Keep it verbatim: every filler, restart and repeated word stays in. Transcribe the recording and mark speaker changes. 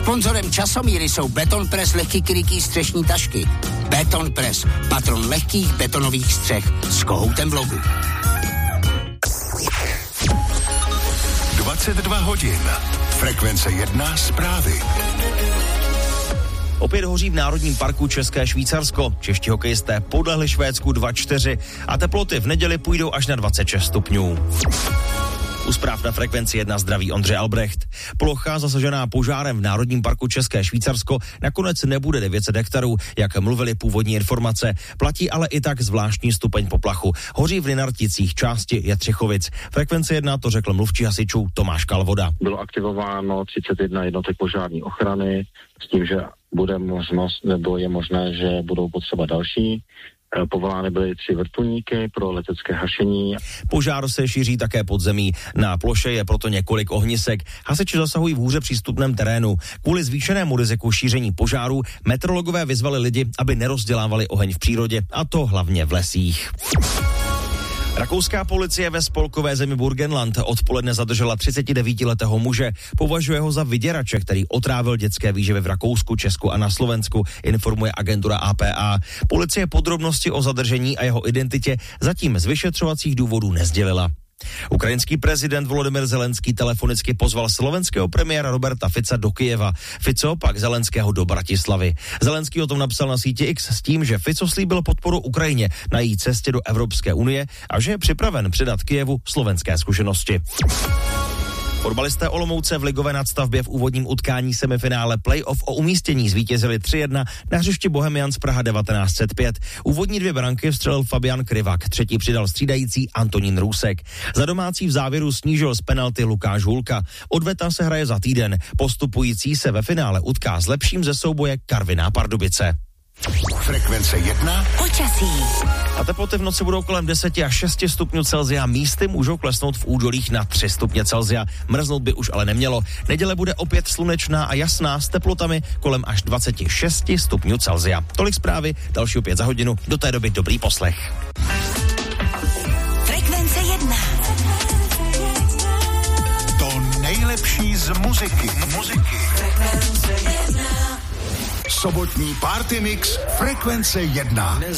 Speaker 1: Sponzorem Časomíry jsou Beton Press lehký krytý střešní tašky. Beton Press, patron lehkých betonových střech s kohoutem v logu.
Speaker 2: dvacet dva hodin. Frekvence jedna zprávy.
Speaker 3: Opět hoří v Národním parku České Švýcarsko. Čeští hokejisté podlehli Švédsku dva čtyři a teploty v neděli půjdou až na dvacet šest stupňů. U zpráv na Frekvenci jedna zdraví Ondřej Albrecht. Plocha zasažená požárem v Národním parku České Švýcarsko nakonec nebude devět set hektarů, jak mluvili původní informace. Platí ale i tak zvláštní stupeň poplachu. Hoří v Linarticích, části Jetřichovic. Frekvence jedna to řekl mluvčí hasičů Tomáš Kalvoda.
Speaker 4: Bylo aktivováno třicet jedna jednotek požární ochrany s tím, že bude možnost, nebo je možné, že budou potřeba další. Povolány byly tři vrtulníky pro letecké hašení.
Speaker 3: Požár se šíří také pod zemí. Na ploše je proto několik ohnisek. Hasiči zasahují v hůře přístupném terénu. Kvůli zvýšenému riziku šíření požáru meteorologové vyzvali lidi, aby nerozdělávali oheň v přírodě, a to hlavně v lesích. Rakouská policie ve spolkové zemi Burgenland odpoledne zadržela třicetidevítiletého muže. Považuje ho za vyděrače, který otrávil dětské výživy v Rakousku, Česku a na Slovensku, informuje agentura A P A. Policie podrobnosti o zadržení a jeho identitě zatím z vyšetřovacích důvodů nesdělila. Ukrajinský prezident Volodymyr Zelenský telefonicky pozval slovenského premiéra Roberta Fica do Kyjeva. Fico pak Zelenského do Bratislavy. Zelenský o tom napsal na síti X s tím, že Fico slíbil podporu Ukrajině na její cestě do Evropské unie a že je připraven předat Kyjevu slovenské zkušenosti. Fotbalisté Olomouce v ligové nadstavbě v úvodním utkání semifinále playoff o umístění zvítězili tři jedna na hřišti Bohemians Praha devatenáct set pět. Úvodní dvě branky vstřelil Fabian Krivak, třetí přidal střídající Antonín Růsek. Za domácí v závěru snížil z penalty Lukáš Hulka. Odveta se hraje za týden. Postupující se ve finále utká s lepším ze souboje Karviná Pardubice.
Speaker 2: Frekvence jedna.
Speaker 5: Počasí.
Speaker 3: A teploty v noci budou kolem deset až šest stupňů Celsia. Místy můžou klesnout v údolích na tři stupně Celsia. Mrznout by už ale nemělo. Neděle bude opět slunečná a jasná s teplotami kolem až dvacet šest stupňů Celsia. Tolik zprávy, další opět za hodinu. Do té doby dobrý poslech.
Speaker 5: Frekvence jedna.
Speaker 2: To nejlepší z muziky. Muziky. Sobotní party mix Frekvence jedna.